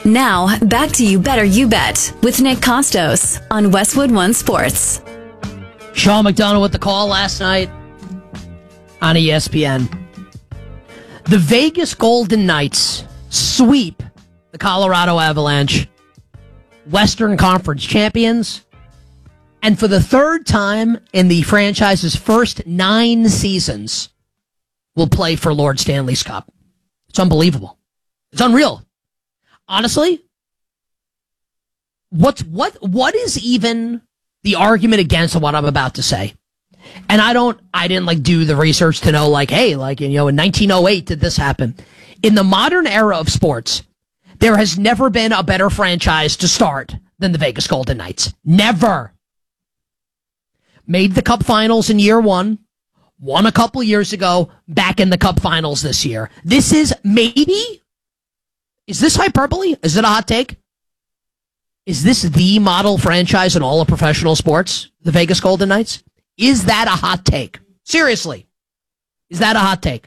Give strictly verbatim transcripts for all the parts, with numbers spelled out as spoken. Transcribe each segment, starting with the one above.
Now, back to You Better You Bet with Nick Costos on Westwood One Sports. Sean McDonough with the call last night on E S P N. The Vegas Golden Knights sweep the Colorado Avalanche, Western Conference champions, and for the third time in the franchise's first nine seasons, will play for Lord Stanley's Cup. It's unbelievable. It's unreal. Honestly, what's what what is even the argument against what I'm about to say? And I don't, I didn't like do the research to know like, hey, like, you know, in nineteen oh eight did this happen? In the modern era of sports, there has never been a better franchise to start than the Vegas Golden Knights. Never. Made the Cup Finals in year one, won a couple years ago, back in the Cup Finals this year. This is maybe, is this hyperbole? Is it a hot take? Is this the model franchise in all of professional sports, the Vegas Golden Knights? Is that a hot take? Seriously. Is that a hot take?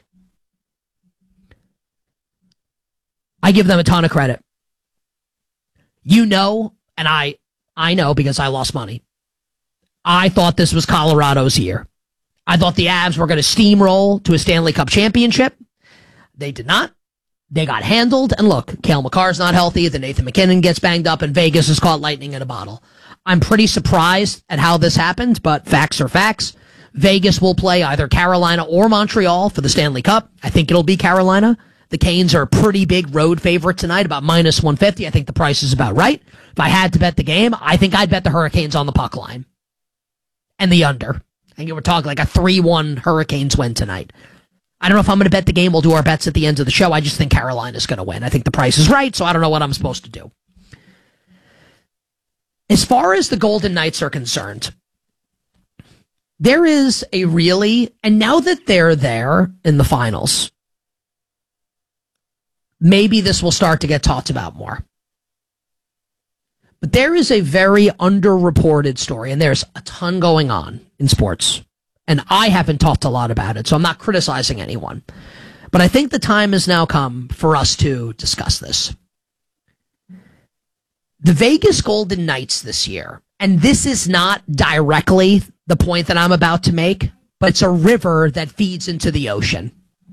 I give them a ton of credit. You know, and I I know because I lost money. I thought this was Colorado's year. I thought the Avs were going to steamroll to a Stanley Cup championship. They did not. They got handled. And look, Cale Makar's not healthy. Then Nathan McKinnon gets banged up, and Vegas has caught lightning in a bottle. I'm pretty surprised at how this happened, but facts are facts. Vegas will play either Carolina or Montreal for the Stanley Cup. I think it'll be Carolina. The Canes are a pretty big road favorite tonight, about minus one fifty. I think the price is about right. If I had to bet the game, I think I'd bet the Hurricanes on the puck line and the under. I think we're talking like a three one Hurricanes win tonight. I don't know if I'm going to bet the game. We'll do our bets at the end of the show. I just think Carolina's going to win. I think the price is right, so I don't know what I'm supposed to do. As far as the Golden Knights are concerned, there is a really, and now that they're there in the finals, maybe this will start to get talked about more. But there is a very underreported story, and there's a ton going on in sports. And I haven't talked a lot about it, so I'm not criticizing anyone. But I think the time has now come for us to discuss this. The Vegas Golden Knights this year, and this is not directly the point that I'm about to make, but it's a river that feeds into the ocean.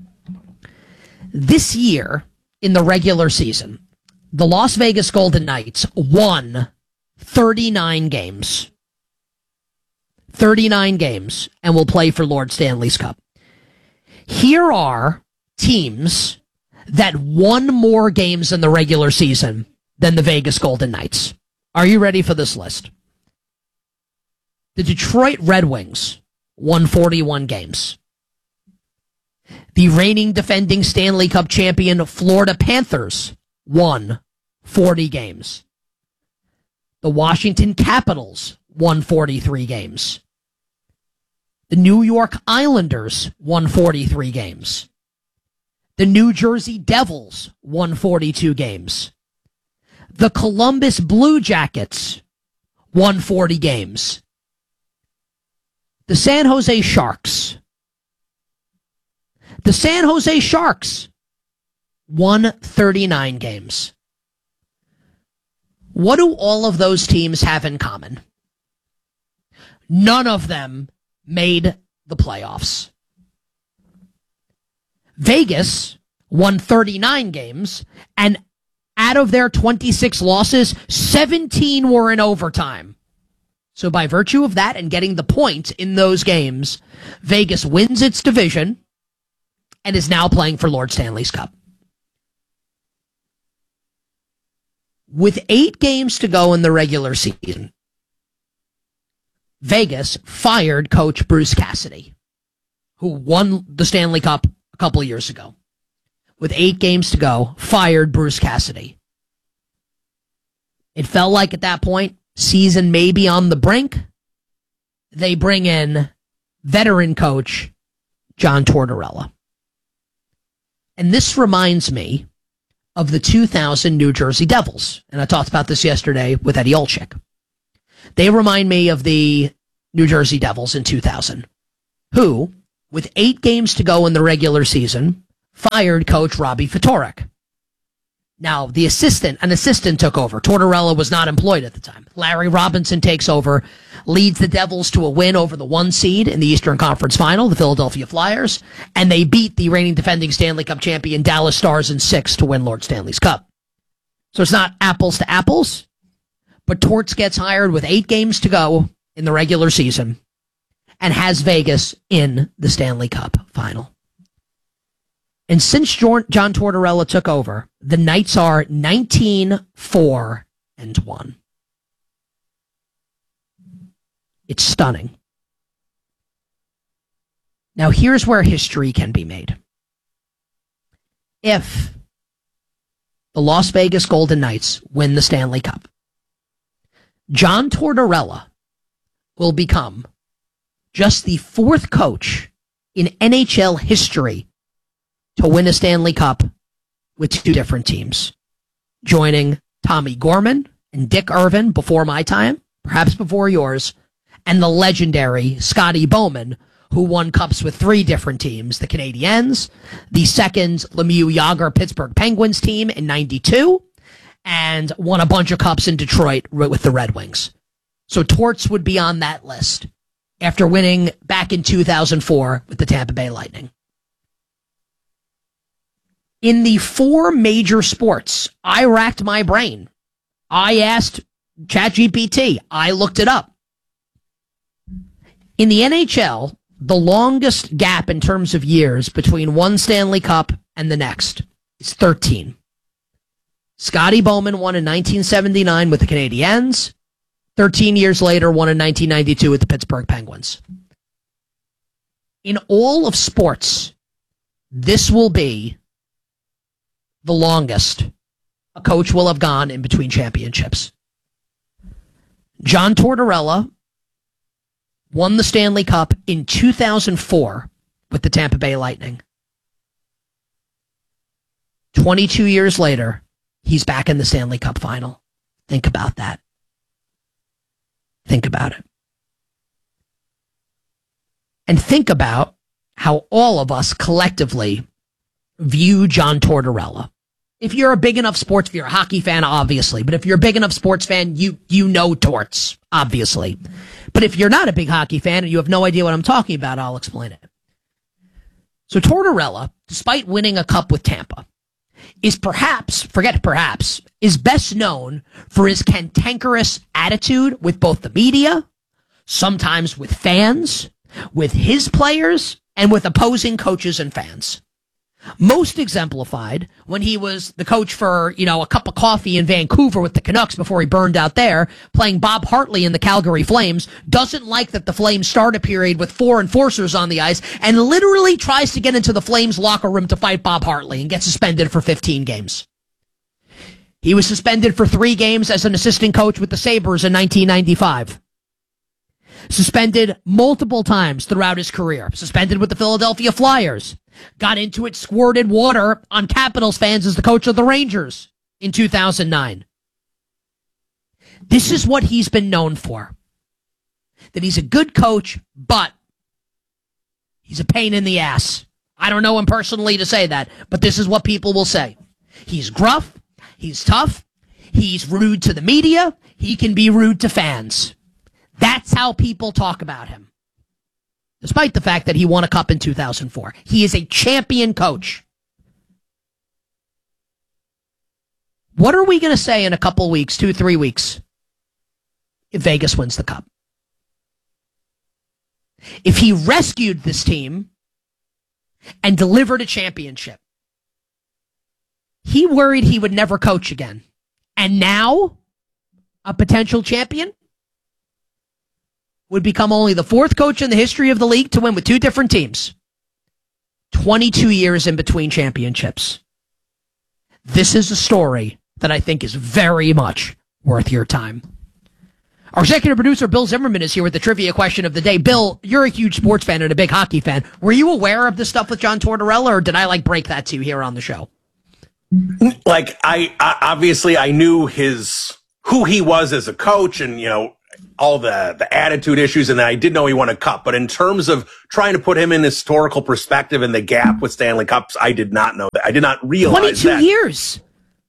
This year, in the regular season, the Las Vegas Golden Knights won thirty-nine games. thirty-nine games, and will play for Lord Stanley's Cup. Here are teams that won more games in the regular season than the Vegas Golden Knights. Are you ready for this list? The Detroit Red Wings won forty-one games. The reigning defending Stanley Cup champion Florida Panthers won forty games. The Washington Capitals won forty-three games. The New York Islanders won forty-three games. The New Jersey Devils won forty-two games. The Columbus Blue Jackets won forty games. The San Jose Sharks. The San Jose Sharks won thirty-nine games. What do all of those teams have in common? None of them made the playoffs. Vegas won thirty-nine games, and out of their twenty-six losses, seventeen were in overtime. So by virtue of that and getting the point in those games, Vegas wins its division and is now playing for Lord Stanley's Cup. With eight games to go in the regular season, Vegas fired coach Bruce Cassidy, who won the Stanley Cup a couple of years ago. With eight games to go, fired Bruce Cassidy. It felt like at that point, season may be on the brink. They bring in veteran coach John Tortorella. And this reminds me of the two thousand New Jersey Devils. And I talked about this yesterday with Eddie Olczyk. They remind me of the New Jersey Devils in two thousand, who, with eight games to go in the regular season, fired coach Robbie Ftorek. Now, the assistant, an assistant took over. Tortorella was not employed at the time. Larry Robinson takes over, leads the Devils to a win over the one seed in the Eastern Conference Final, the Philadelphia Flyers, and they beat the reigning defending Stanley Cup champion Dallas Stars in six to win Lord Stanley's Cup. So it's not apples to apples, but Torts gets hired with eight games to go in the regular season and has Vegas in the Stanley Cup Final. And since John Tortorella took over, the Knights are nineteen four and one. It's stunning. Now here's where history can be made. If the Las Vegas Golden Knights win the Stanley Cup, John Tortorella will become just the fourth coach in N H L history to win a Stanley Cup with two different teams, joining Tommy Gorman and Dick Irvin before my time, perhaps before yours, and the legendary Scotty Bowman, who won cups with three different teams, the Canadiens, the second Lemieux Yager Pittsburgh Penguins team in ninety-two, and won a bunch of cups in Detroit with the Red Wings. So Torts would be on that list after winning back in two thousand four with the Tampa Bay Lightning. In the four major sports, I racked my brain. I asked ChatGPT. I looked it up. In the N H L, the longest gap in terms of years between one Stanley Cup and the next is thirteen. Scotty Bowman won in nineteen seventy-nine with the Canadiens. thirteen years later, won in nineteen ninety-two with the Pittsburgh Penguins. In all of sports, this will be the longest a coach will have gone in between championships. John Tortorella won the Stanley Cup in two thousand four with the Tampa Bay Lightning. twenty-two years later, he's back in the Stanley Cup Final. Think about that. Think about it. And think about how all of us collectively view John Tortorella. If you're a big enough sports, if you're a hockey fan, obviously. But if you're a big enough sports fan, you you know Torts, obviously. But if you're not a big hockey fan and you have no idea what I'm talking about, I'll explain it. So Tortorella, despite winning a cup with Tampa, is perhaps, forget perhaps, is best known for his cantankerous attitude with both the media, sometimes with fans, with his players, and with opposing coaches and fans. Most exemplified when he was the coach for, you know, a cup of coffee in Vancouver with the Canucks before he burned out there, playing Bob Hartley in the Calgary Flames, doesn't like that the Flames start a period with four enforcers on the ice, and literally tries to get into the Flames locker room to fight Bob Hartley and get suspended for fifteen games. He was suspended for three games as an assistant coach with the Sabres in nineteen ninety-five. Suspended multiple times throughout his career. Suspended with the Philadelphia Flyers. Got into it, squirted water on Capitals fans as the coach of the Rangers in two thousand nine. This is what he's been known for. That he's a good coach, but he's a pain in the ass. I don't know him personally to say that, but this is what people will say. He's gruff. He's tough. He's rude to the media. He can be rude to fans. That's how people talk about him. Despite the fact that he won a cup in two thousand four. He is a champion coach. What are we going to say in a couple weeks, two, three weeks, if Vegas wins the cup? If he rescued this team and delivered a championship, he worried he would never coach again. And now, a potential champion would become only the fourth coach in the history of the league to win with two different teams. twenty-two years in between championships. This is a story that I think is very much worth your time. Our executive producer, Bill Zimmerman, is here with the trivia question of the day. Bill, you're a huge sports fan and a big hockey fan. Were you aware of this stuff with John Tortorella, or did I like break that to you here on the show? Like, I, I obviously I knew his who he was as a coach, and you know, all the, the attitude issues, and I did know he won a cup. But in terms of trying to put him in historical perspective and the gap with Stanley Cups, I did not know that. I did not realize twenty-two that. years.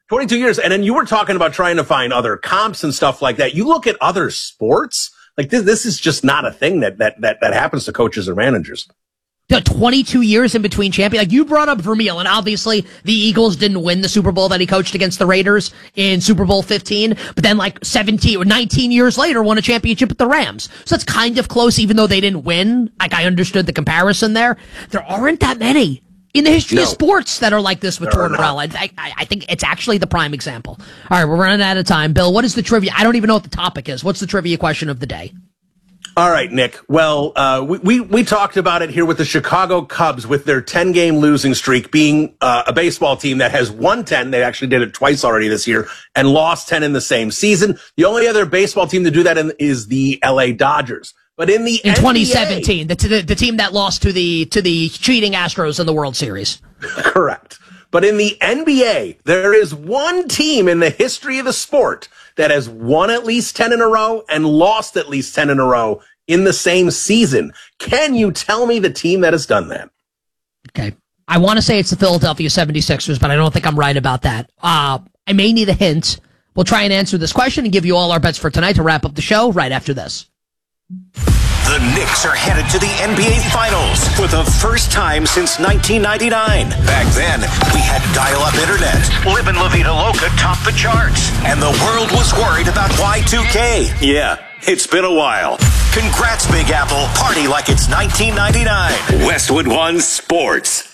twenty-two years. And then you were talking about trying to find other comps and stuff like that. You look at other sports, like this, this is just not a thing that, that, that, that happens to coaches or managers. The twenty-two years in between champion. Like you brought up Vermeil, and obviously the Eagles didn't win the Super Bowl that he coached against the Raiders in Super Bowl fifteen, but then like seventeen or nineteen years later won a championship with the Rams. So it's kind of close, even though they didn't win. Like I understood the comparison there. There aren't that many in the history no. of sports that are like this with Tortorella. I, I, I think it's actually the prime example. All right, we're running out of time. Bill, what is the trivia? I don't even know what the topic is. What's the trivia question of the day? All right, Nick. Well, uh, we, we, we talked about it here with the Chicago Cubs with their ten game losing streak being uh, a baseball team that has won ten. They actually did it twice already this year and lost ten in the same season. The only other baseball team to do that in, is the L A Dodgers. But in the in N B A, twenty seventeen, the, the the team that lost to the to the cheating Astros in the World Series. Correct. But in the N B A, there is one team in the history of the sport that has won at least ten in a row and lost at least ten in a row in the same season. Can you tell me the team that has done that? Okay. I want to say it's the Philadelphia seventy-sixers, but I don't think I'm right about that. Uh, I may need a hint. We'll try and answer this question and give you all our bets for tonight to wrap up the show right after this. The Knicks are headed to the N B A Finals for the first time since nineteen ninety-nine. Back then, we had dial-up internet. Livin' La Vida Loca topped the charts. And the world was worried about Y two K. Yeah, it's been a while. Congrats, Big Apple. Party like it's nineteen ninety-nine. Westwood One Sports.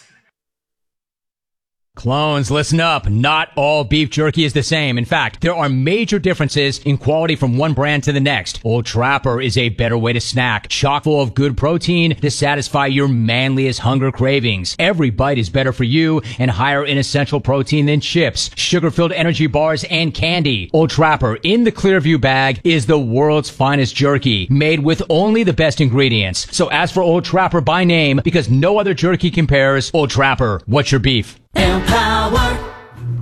Clones, listen up. Not all beef jerky is the same. In fact, there are major differences in quality from one brand to the next. Old Trapper is a better way to snack, chock full of good protein to satisfy your manliest hunger cravings. Every bite is better for you and higher in essential protein than chips, sugar-filled energy bars, and candy. Old Trapper in the Clearview bag is the world's finest jerky, made with only the best ingredients. So ask for Old Trapper by name because no other jerky compares. Old Trapper, what's your beef? Empower.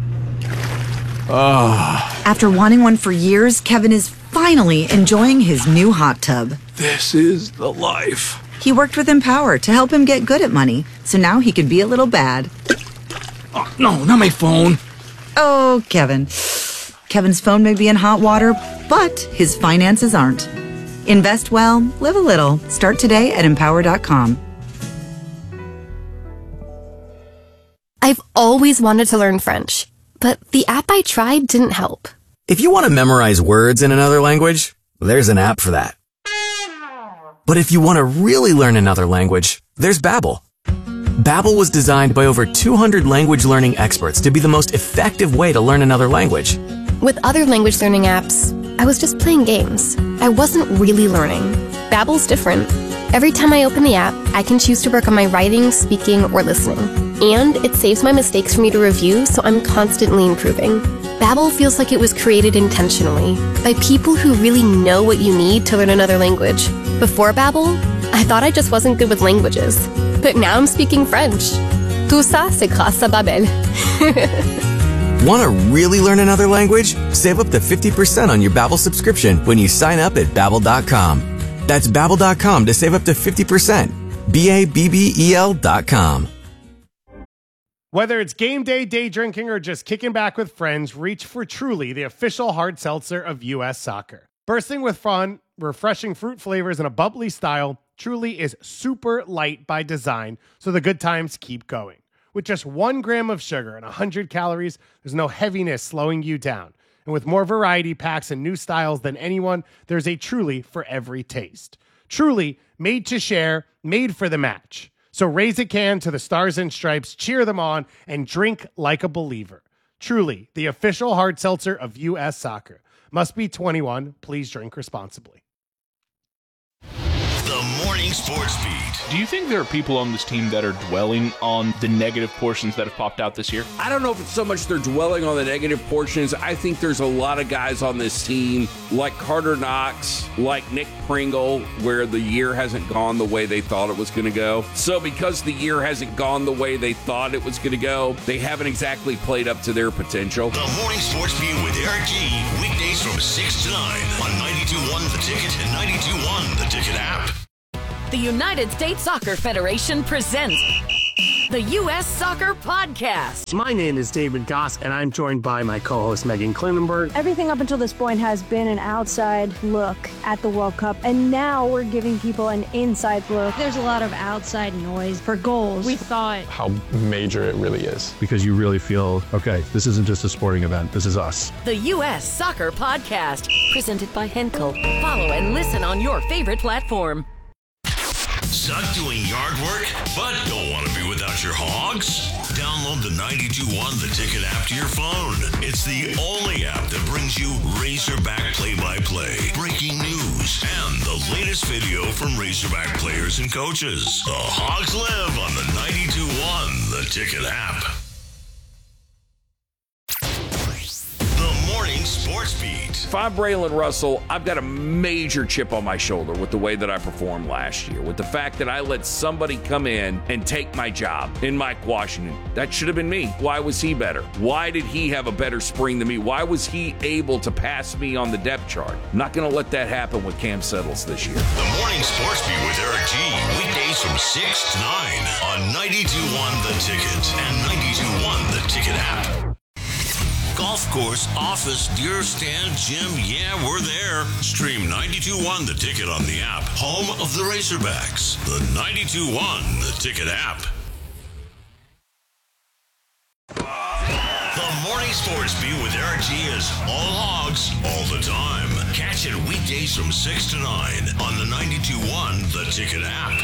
Oh. After wanting one for years, Kevin is finally enjoying his new hot tub. This is the life. He worked with Empower to help him get good at money, so now he can be a little bad. Oh, no, not my phone. Oh, Kevin. Kevin's phone may be in hot water, but his finances aren't. Invest well, live a little. Start today at empower dot com. I've always wanted to learn French, but the app I tried didn't help. If you want to memorize words in another language, there's an app for that. But if you want to really learn another language, there's Babbel. Babbel was designed by over two hundred language learning experts to be the most effective way to learn another language. With other language learning apps, I was just playing games. I wasn't really learning. Babbel's different. Every time I open the app, I can choose to work on my writing, speaking, or listening. And it saves my mistakes for me to review, so I'm constantly improving. Babbel feels like it was created intentionally by people who really know what you need to learn another language. Before Babbel, I thought I just wasn't good with languages. But now I'm speaking French. Tout ça, c'est grâce à Babbel. Want to really learn another language? Save up to fifty percent on your Babbel subscription when you sign up at babbel dot com. That's babbel dot com to save up to fifty percent. B A B B E L dot com. Whether it's game day, day drinking, or just kicking back with friends, reach for Truly, the official hard seltzer of U S Soccer. Bursting with fun, refreshing fruit flavors, and a bubbly style, Truly is super light by design, so the good times keep going. With just one gram of sugar and one hundred calories, there's no heaviness slowing you down. And with more variety packs and new styles than anyone, there's a Truly for every taste. Truly, made to share, made for the match. So raise a can to the Stars and Stripes, cheer them on, and drink like a believer. Truly, the official hard seltzer of U S Soccer. Must be twenty-one. Please drink responsibly. The Morning Sports Beat. Do you think there are people on this team that are dwelling on the negative portions that have popped out this year? I don't know if it's so much they're dwelling on the negative portions. I think there's a lot of guys on this team like Carter Knox, like Nick Pringle, where the year hasn't gone the way they thought it was going to go. So because the year hasn't gone the way they thought it was going to go, they haven't exactly played up to their potential. The Morning Sports Beat with Eric G. Weekdays from six to nine on ninety-two point one The Ticket and ninety-two point one The Ticket app. The United States Soccer Federation presents the U S Soccer Podcast. My name is David Goss, and I'm joined by my co-host Megan Klinenberg. Everything up until this point has been an outside look at the World Cup, and now we're giving people an inside look. There's a lot of outside noise for goals. We thought how major it really is. Because you really feel, okay, this isn't just a sporting event, this is us. The U S Soccer Podcast, presented by Henkel. Follow and listen on your favorite platform. Suck doing yard work, but don't want to be without your hogs? Download the ninety-two one The Ticket app to your phone. It's the only app that brings you Razorback play-by-play, breaking news, and the latest video from Razorback players and coaches. The Hogs live on the ninety-two one The Ticket app. Morning Sports Beat. If I'm Braylon Russell, I've got a major chip on my shoulder with the way that I performed last year, with the fact that I let somebody come in and take my job in Mike Washington. That should have been me. Why was he better? Why did he have a better spring than me? Why was he able to pass me on the depth chart? I'm not going to let that happen with Cam Settles this year. The Morning Sports Beat with Eric G. Weekdays from six to nine on ninety-two one The Ticket and ninety-two one The Ticket app. Golf course, office, deer stand, gym, yeah, we're there. Stream ninety-two one The Ticket on the app. Home of the Razorbacks. The ninety-two one The Ticket app. The Morning Sports Beat with Eric G is all hogs, all the time. Catch it weekdays from six to nine on the ninety-two one The Ticket app.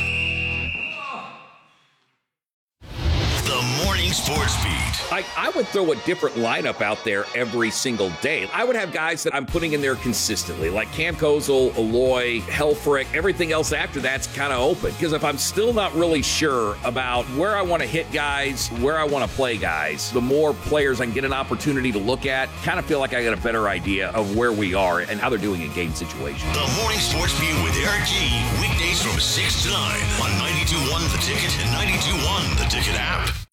The Morning Sports Beat. I, I would throw a different lineup out there every single day. I would have guys that I'm putting in there consistently, like Cam Kozel, Aloy, Helfrich. Everything else after that's kind of open. Because if I'm still not really sure about where I want to hit guys, where I want to play guys, the more players I can get an opportunity to look at, kind of feel like I got a better idea of where we are and how they're doing in game situations. The Morning Sports Beat with Eric G. Weekdays from six to nine on ninety-two one The Ticket and ninety-two one The Ticket app.